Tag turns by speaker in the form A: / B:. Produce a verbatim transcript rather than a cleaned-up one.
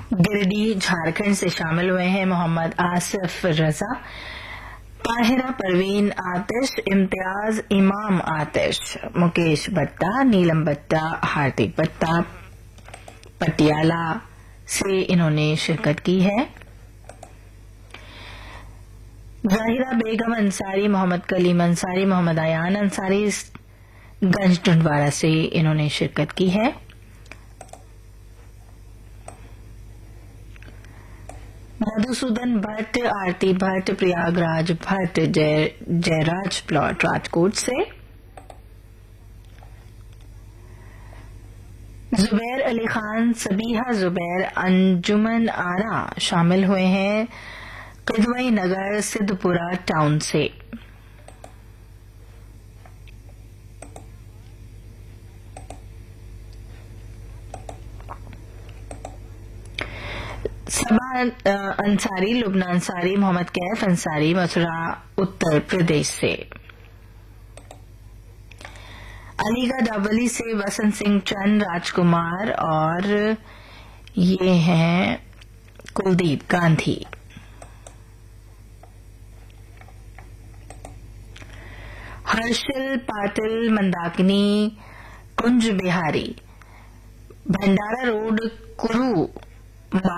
A: गिरिडीह झारखंड से शामिल हुए हैं मोहम्मद आसिफ रजा, ताहिरा परवीन आतिश, इम्तियाज इमाम आतिश, मुकेश बट्टा, नीलम बट्टा, हार्दिक बट्टा पटियाला से इन्होंने शिरकत की है। जाहिरा बेगम अंसारी, मोहम्मद कलीम अंसारी, मोहम्मद अयान अंसारी गंज टुंडवारा से इन्होंने शिरकत की है। मधुसूदन भट्ट, आरती भट्ट, प्रयागराज भट्ट, जय जयराज प्लॉट राजकोट से। जुबैर अली खान, सबीहा जुबैर, अंजुमन आरा शामिल हुए हैं किदवई नगर सिद्धपुरा टाउन से। सबा अंसारी, लुबना अंसारी, मोहम्मद कैफ अंसारी, मथुरा उत्तर प्रदेश से। अलीगढ़ डबली से वसंत सिंह चंद, राजकुमार और ये हैं कुलदीप गांधी। हर्षिल पाटिल, मंदाकिनी, कुंज बिहारी, भंडारा रोड, कुरू